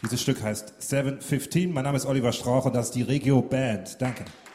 Dieses Stück heißt 7:15. Mein Name ist Oliver Strauch und das ist die Regio Band. Danke.